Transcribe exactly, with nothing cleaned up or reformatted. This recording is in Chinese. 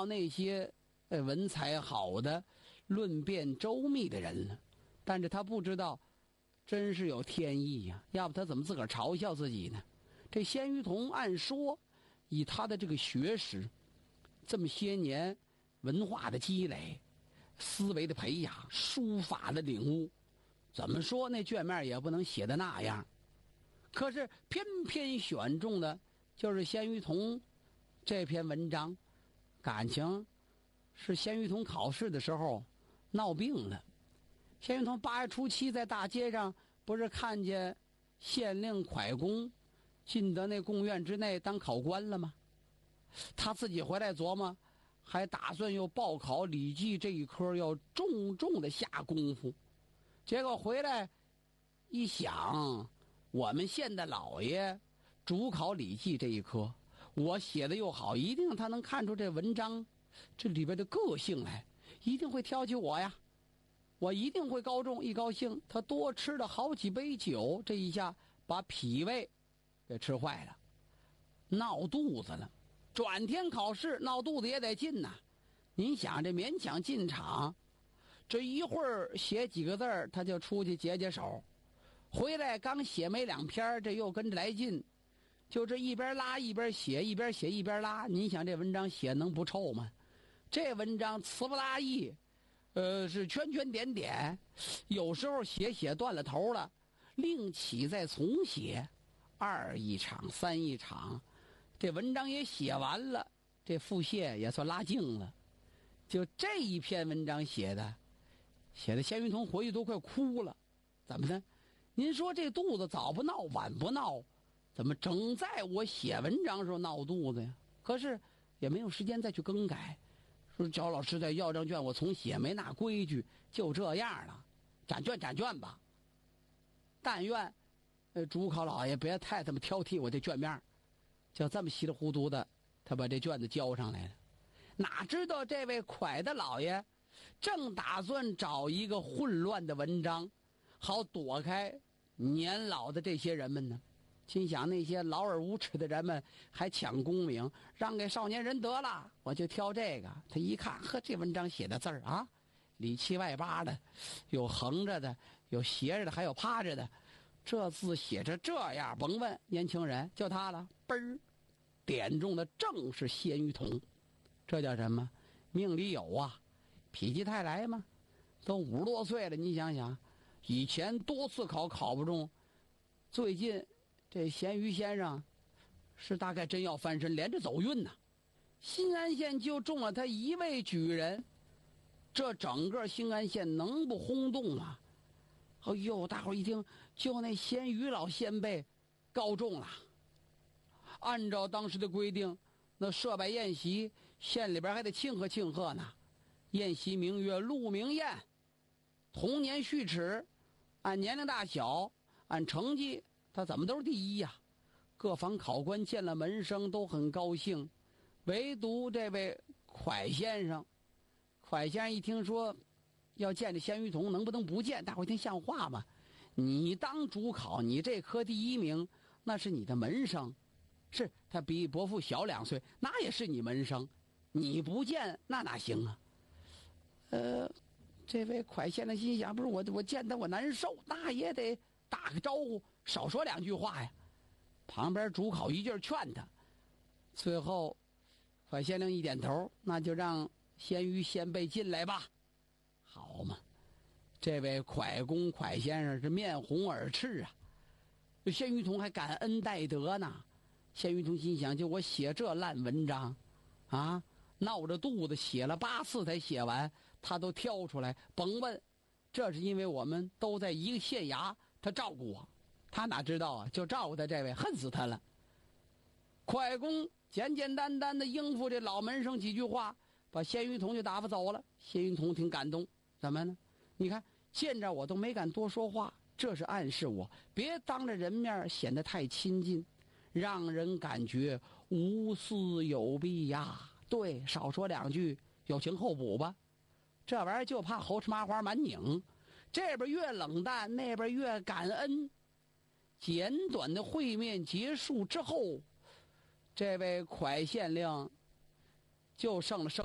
那些呃文采好的、论辩周密的人了，但是他不知道，真是有天意呀、啊！要不他怎么自个儿嘲笑自己呢？这鲜于同按说，以他的这个学识，这么些年文化的积累、思维的培养、书法的领悟，怎么说那卷面也不能写的那样。可是偏偏选中的就是鲜于同这篇文章，感情是鲜于同考试的时候闹病了。鲜于同八月初七在大街上不是看见县令蒯公进得那贡院之内当考官了吗？他自己回来琢磨，还打算又报考礼记这一科，要重重的下功夫。结果回来一想，我们县的老爷主考礼记这一科，我写的又好，一定他能看出这文章这里边的个性来，一定会挑起我呀，我一定会高中。一高兴，他多吃了好几杯酒，这一下把脾胃给吃坏了，闹肚子了。转天考试，闹肚子也得进呐。您想，这勉强进场，这一会儿写几个字儿，他就出去解解手，回来刚写没两篇，这又跟着来劲，就这一边拉一边写，一边写一边拉。您想，这文章写能不臭吗？这文章词不达意，呃，是圈圈点点，有时候写写断了头了，另起再重写，二一场三一场，这文章也写完了，这腹泻也算拉净了。就这一篇文章写的，写的鲜于同回去都快哭了。怎么呢？您说这肚子早不闹晚不闹，怎么整在我写文章时候闹肚子呀？可是也没有时间再去更改。说焦老师在要张卷，我重写，没那规矩，就这样了，展卷展卷吧。但愿呃主考老爷别太这么挑剔我这卷面，就这么稀里糊涂的他把这卷子交上来了。哪知道这位蒯的老爷正打算找一个混乱的文章，好躲开年老的这些人们呢。心想那些老而无耻的人们还抢功名，让给少年人得了，我就挑这个。他一看，呵，这文章写的字儿啊，里七外八的，有横着的，有斜着的，还有趴着的，这字写着这样，甭问年轻人，就他了，嘣儿，点中的正是鲜于同。这叫什么？命里有啊，否极泰来嘛。都五十多岁了，你想想，以前多次考考不中，最近这咸鱼先生是大概真要翻身，连着走运呐。新安县就中了他一位举人，这整个新安县能不轰动吗？哎呦，大伙一听，就那咸鱼老先辈高中了。按照当时的规定，那设摆宴席，县里边还得庆贺庆贺呢。宴席名曰鹿鸣宴，同年续齿，按年龄大小，按成绩，他怎么都是第一呀、啊。各方考官见了门生都很高兴，唯独这位蒯先生，蒯先生一听说要见这鲜于同，能不能不见？大伙一听像话吗？你当主考，你这科第一名，那是你的门生，是他比伯父小两岁，那也是你门生，你不见那哪行啊？呃，这位蒯先生心想，不是我我见他我难受，那也得打个招呼，少说两句话呀。旁边主考一劲劝他，最后蒯先生一点头，那就让鲜于先辈进来吧。好嘛，这位蒯公蒯先生是面红耳赤啊，鲜于同还感恩戴德呢。鲜于同心想，就我写这烂文章啊，闹着肚子写了八次才写完，他都挑出来，甭问，这是因为我们都在一个县衙，他照顾我，他哪知道啊，就照顾他这位，恨死他了。蒯公简简单单的应付这老门生几句话，把鲜于同就打发走了。鲜于同挺感动，怎么呢？你看见着我都没敢多说话，这是暗示我别当着人面显得太亲近，让人感觉无私有弊呀。对，少说两句，有情后补吧。这玩意儿就怕猴吃麻花满拧，这边越冷淡，那边越感恩。简短的会面结束之后，这位蒯县令就剩了生